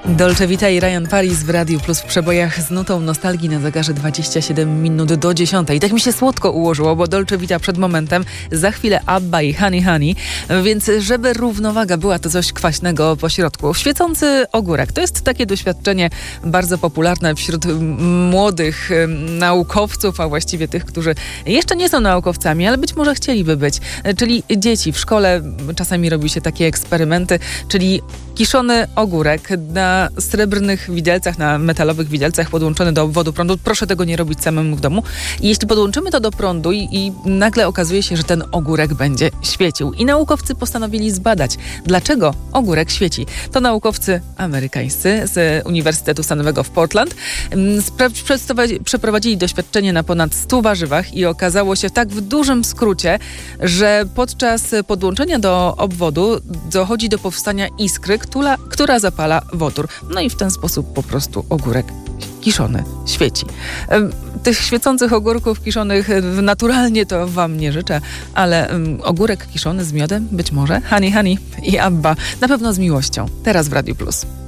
Dolce Vita i Ryan Paris w Radiu Plus w przebojach z nutą nostalgii na zegarze 27 minut do 10. I tak mi się słodko ułożyło, bo Dolce Vita przed momentem, za chwilę Abba i Honey Honey, więc żeby równowaga była, to coś kwaśnego po środku. Świecący ogórek to jest takie doświadczenie bardzo popularne wśród młodych naukowców, a właściwie tych, którzy jeszcze nie są naukowcami, ale być może chcieliby być. Czyli dzieci w szkole czasami robi się takie eksperymenty, czyli kiszony ogórek na srebrnych widelcach, na metalowych widelcach podłączony do obwodu prądu. Proszę tego nie robić samemu w domu. I jeśli podłączymy to do prądu i nagle okazuje się, że ten ogórek będzie świecił. I naukowcy postanowili zbadać, dlaczego ogórek świeci. To naukowcy amerykańscy z Uniwersytetu Stanowego w Portland przeprowadzili doświadczenie na ponad 100 warzywach i okazało się tak w dużym skrócie, że podczas podłączenia do obwodu dochodzi do powstania iskry, która zapala wodór. No i w ten sposób po prostu ogórek kiszony świeci. Tych świecących ogórków kiszonych naturalnie to wam nie życzę, ale ogórek kiszony z miodem być może. Honey Honey i Abba na pewno z miłością. Teraz w Radiu Plus.